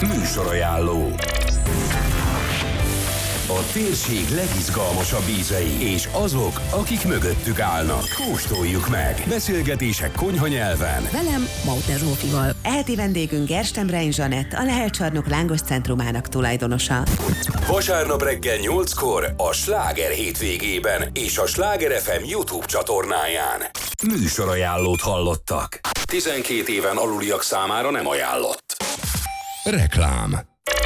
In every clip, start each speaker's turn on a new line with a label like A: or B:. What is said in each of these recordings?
A: Műsorajánló. A térség legizgalmasabb ízei és azok, akik mögöttük állnak. Kóstoljuk meg. Beszélgetések konyha nyelven.
B: Velem, Mauter Zsófival. Eheti vendégünk Gerstenbrein Zsanett, a Lehel Csarnok Lángos Centrumának tulajdonosa.
A: Vasárnap reggel 8-kor a Sláger hétvégében és a Sláger FM YouTube csatornáján. Műsorajánlót hallottak. 12 éven aluliak számára nem ajánlott. Reklám.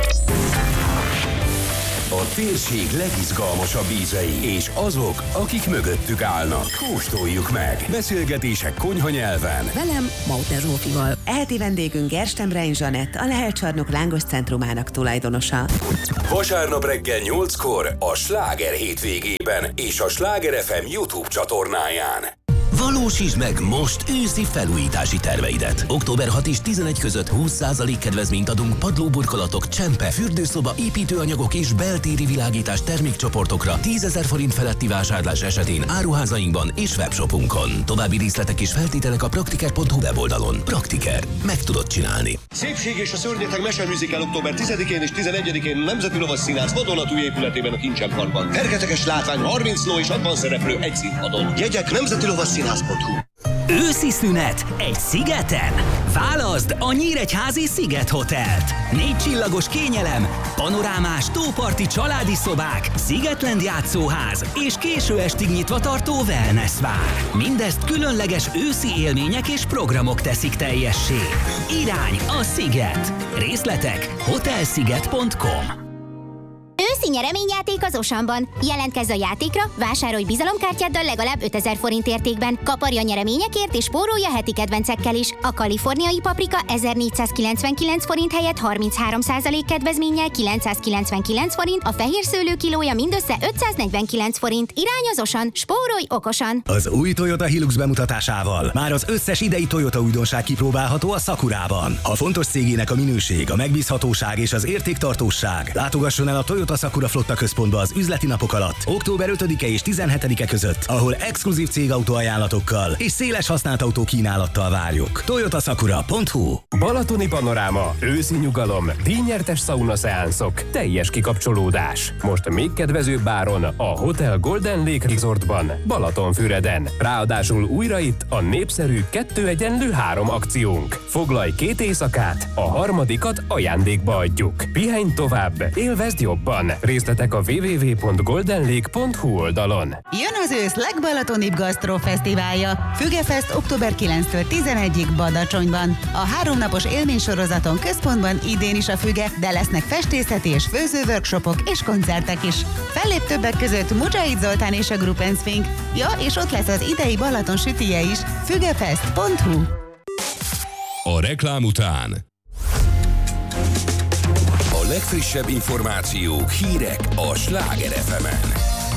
A: A térség legizgalmasabb ízei és azok, akik mögöttük állnak. Kóstoljuk meg. Beszélgetések konyha nyelven.
B: Velem, Mauter Zsófival. Eheti vendégünk Gerstenbrein Zsanett, a Lehel Csarnok Lángos Centrumának tulajdonosa.
A: Vasárnap reggel 8-kor a Sláger hétvégében és a Sláger FM YouTube csatornáján.
C: Valósítsd meg most őszi felújítási terveidet. Október 6 és 11 között 20% kedvezményt adunk padlóburkolatok, csempe, fürdőszoba, építőanyagok és beltéri világítás termékcsoportokra 10 000 forint feletti vásárlás esetén áruházainkban és webshopunkon. További részletek és feltételek a praktiker.hu weboldalon. Praktiker. Meg tudod csinálni.
D: Szépség és a szörnyetek meseműzikál október 10-én és 11-én Nemzeti Lovasszínház vadonatúj épületében a Kincsen Parkban. Fergeteges látvány, 30 ló és 60 szereplő egy színpadon. Jegyek Nemzeti Lovasszínház.hu.
E: Őszi szünet egy szigeten? Válaszd a Nyíregyházi Sziget Hotelt. 4 csillagos kényelem, panorámás tóparti családi szobák, Szigetland játszóház és késő estig nyitva tartó wellness vár. Mindezt különleges őszi élmények és programok teszik teljessé. Irány a Sziget. Részletek hotelsziget.com.
F: Őszi nyereményjáték az Osanban. Jelentkezz a játékra, vásárolj bizalomkártyáddal legalább 5000 forint értékben. Kaparj a nyereményekért és spórolja heti kedvencekkel is. A kaliforniai paprika 1499 forint helyett 33% kedvezménnyel 999 forint, a fehér szőlő kilója mindössze 549 forint. Irány az Osan, spórolj okosan!
G: Az új Toyota Hilux bemutatásával már az összes idei Toyota újdonság kipróbálható a Sakurában. A fontos cégének a minőség, a megbízhatóság és az értéktartóság. Látogasson el a Toyota Sakura Flotta központba az üzleti napok alatt, október 5-e és 17-e között, ahol exkluzív cégautó ajánlatokkal és széles használt autó kínálattal várjuk. toyotasakura.hu.
H: Balatoni panoráma, őszi nyugalom, díjnyertes sauna szeánszok, teljes kikapcsolódás. Most még kedvezőbb áron a Hotel Golden Lake Resortban, Balatonfüreden. Ráadásul újra itt a népszerű 2:3 akciónk. Foglalj 2 éjszakát, a harmadikat ajándékba adjuk. Pihenj tovább, élvezd jobban. Részletek a www.goldenlake.hu oldalon.
I: Jön az ősz legbalatonibb gasztrofesztiválja. Fügefest október 9-től 11-ig Badacsonyban. A 3 napos élménysorozaton központban idén is a füge, de lesznek festészeti és főzőworkshopok és koncertek is. Fellép többek között Mujahid Zoltán és a Gruppen Swing. Ja, és ott lesz az idei Balaton sütije is. Fügefest.hu.
A: A reklám után a legfrissebb információk, hírek a Sláger FM-en.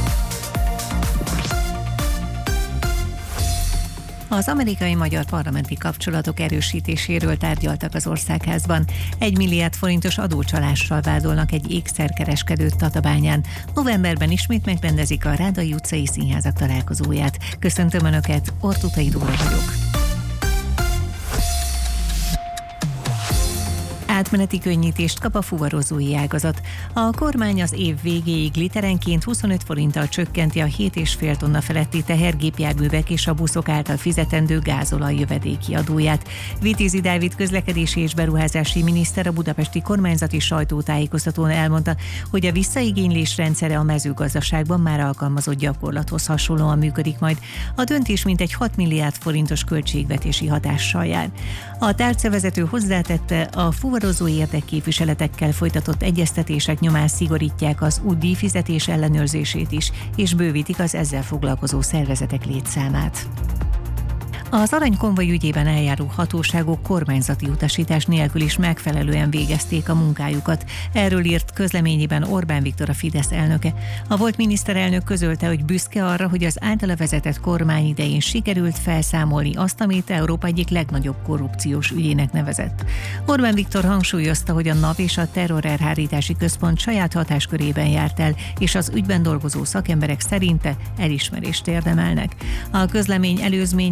J: Az amerikai-magyar parlamenti kapcsolatok erősítéséről tárgyaltak az országházban. 1 milliárd forintos adócsalással vádolnak egy ékszerkereskedőt Tatabányán. Novemberben ismét megrendezik a Rádai utcai színházak találkozóját. Köszöntöm Önöket, Ortutai Dóra vagyok. Átmeneti könnyítést kap a fuvarozói ágazat. A kormány az év végéig literenként 25 forinttal csökkenti a 7,5 tonna feletti tehergépjárművek és a buszok által fizetendő gázolaj jövedéki adóját. Vitézi Dávid közlekedési és beruházási miniszter a budapesti kormányzati sajtótájékoztatón elmondta, hogy a visszaigénylés rendszere a mezőgazdaságban már alkalmazott gyakorlathoz hasonlóan működik majd. A döntés mintegy 6 milliárd forintos költségvetési hatással jár. A tárcavezető hozzátette, a fuvarozói érdekképviseletekkel folytatott egyeztetések nyomán szigorítják az útdíjfizetés ellenőrzését is, és bővítik az ezzel foglalkozó szervezetek létszámát. Az aranykonvoj ügyében eljáró hatóságok kormányzati utasítás nélkül is megfelelően végezték a munkájukat. Erről írt közleményében Orbán Viktor, a Fidesz elnöke. A volt miniszterelnök közölte, hogy büszke arra, hogy az általa vezetett kormány idején sikerült felszámolni azt, amit Európa egyik legnagyobb korrupciós ügyének nevezett. Orbán Viktor hangsúlyozta, hogy a NAV és a Terrorelhárítási Központ saját hatáskörében járt el, és az ügyben dolgozó szakemberek szerinte elismerést érdemelnek. A közlemény előzménye, hogy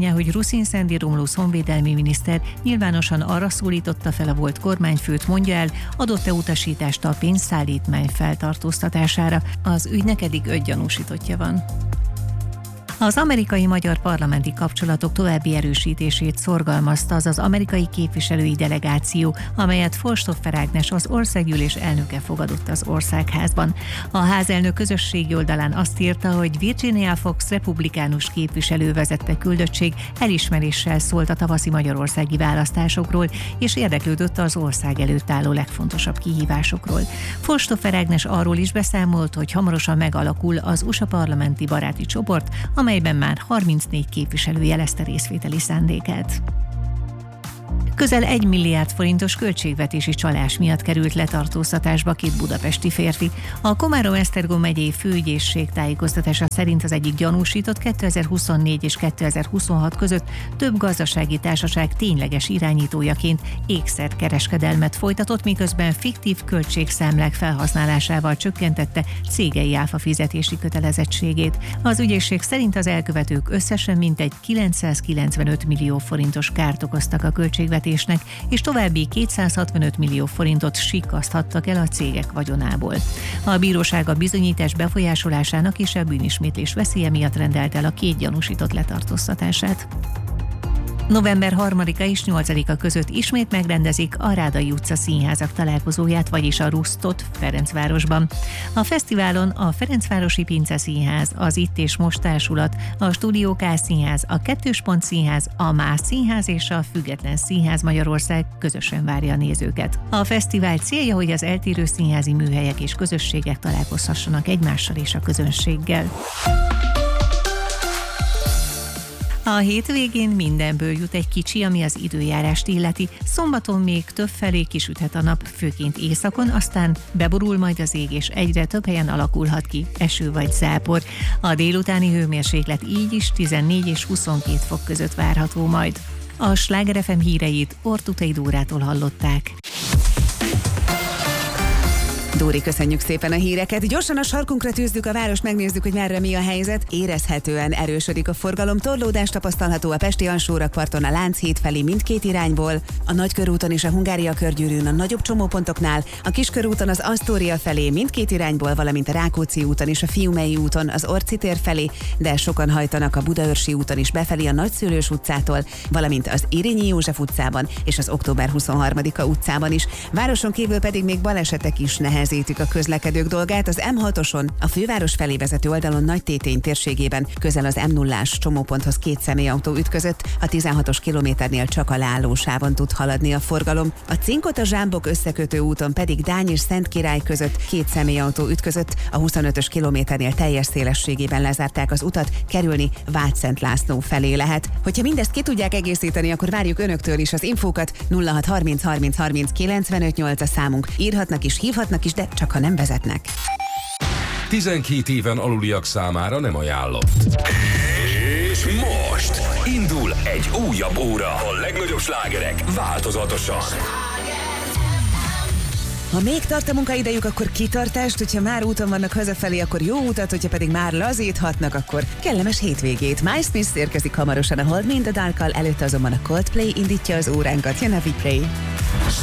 J: Marcin Szendi Romulus honvédelmi miniszter nyilvánosan arra szólította fel a volt kormányfőt, mondja el, adott-e utasítást a pénzszállítmány feltartóztatására. Az ügynek eddig 5 gyanúsítottja van. Az amerikai-magyar parlamenti kapcsolatok további erősítését szorgalmazta az amerikai képviselői delegáció, amelyet Forstoffer Ágnes, az országgyűlés elnöke fogadott az Országházban. A házelnök közösségi oldalán azt írta, hogy Virginia Fox republikánus képviselő vezette küldöttség elismeréssel szólt a tavaszi magyarországi választásokról, és érdeklődött az ország előtt álló legfontosabb kihívásokról. Forstoffer Ágnes arról is beszámolt, hogy hamarosan megalakul az USA parlamenti baráti csoport, amelyben már 34 képviselő jelezte részvételi szándékát. Közel 1 milliárd forintos költségvetési csalás miatt került letartóztatásba 2 budapesti férfi. A Komárom-Esztergom megyei főügyészség tájékoztatása szerint az egyik gyanúsított 2024 és 2026 között több gazdasági társaság tényleges irányítójaként ékszerkereskedelmet folytatott, miközben fiktív költségszámlák felhasználásával csökkentette cégei áfa fizetési kötelezettségét. Az ügyészség szerint az elkövetők összesen mintegy 995 millió forintos kárt okoztak a költségvetésnek, és további 265 millió forintot sikkaszthattak el a cégek vagyonából. A bíróság a bizonyítás befolyásolásának és a bűnismétlés veszélye miatt rendelt el a 2 gyanúsított letartóztatását. November 3-a és 8-a között ismét megrendezik a Rádai utca színházak találkozóját, vagyis a Rusztot Ferencvárosban. A fesztiválon a Ferencvárosi Pince Színház, az Itt és Most Társulat, a Stúdió K Színház, a Kettős Pont Színház, a Más Színház és a Független Színház Magyarország közösen várja a nézőket. A fesztivál célja, hogy az eltérő színházi műhelyek és közösségek találkozhassanak egymással és a közönséggel. A hétvégén mindenből jut egy kicsi, ami az időjárást illeti. Szombaton még többfelé kisüthet a nap, főként északon, aztán beborul majd az ég, és egyre több helyen alakulhat ki eső vagy zápor. A délutáni hőmérséklet így is 14 és 22 fok között várható majd. A Sláger FM híreit Ortutai Dórától hallották.
B: Dóri, köszönjük szépen a híreket. Gyorsan a sarkunkra tűzzük a várost, megnézzük, hogy merre mi a helyzet. Érezhetően erősödik a forgalom, torlódás tapasztalható a Pesti alsórakparton, a Lánchíd felé mindkét irányból, a Nagykörúton és a Hungária körgyűrűn a nagyobb csomópontoknál, a Kiskörúton az Asztória felé mindkét irányból, valamint a Rákóczi úton és a Fiumei úton az Orci tér felé, de sokan hajtanak a Budaörsi úton is befelé a Nagyszülős utcától, valamint az Irényi József utcában és az Október 23-a utcában is. Városon kívül pedig még balesetek is nehezítik a közlekedők dolgát. Az M6-oson, a főváros felé vezető oldalon Nagytétény térségében közel az M0-ás csomóponthoz 2 személyautó ütközött, a 16-os kilométernél csak a leállósávon tud haladni a forgalom. A Cinkota-Zsámbok összekötő úton pedig Dány és Szentkirály között 2 személyautó ütközött, a 25-ös kilométernél teljes szélességében lezárták az utat, kerülni Vácszent László felé lehet. Hogyha mindezt ki tudják egészíteni, akkor várjuk önöktől is az infókat. 0630 30 30 95 8 a számunk. Írhatnak is, hívhatnak is, de csak ha nem vezetnek.
A: 12 éven aluliak számára nem ajánlott. És most indul egy újabb óra. A legnagyobb slágerek változatosan.
B: Ha még tart a munkaidejük, akkor kitartást, hogyha már úton vannak hazafelé, akkor jó utat, hogyha pedig már lazíthatnak, akkor kellemes hétvégét. Miles Smith érkezik hamarosan a Hold Me in the Darkkal, előtte azonban a Coldplay indítja az óránkat. Jön a We Pray.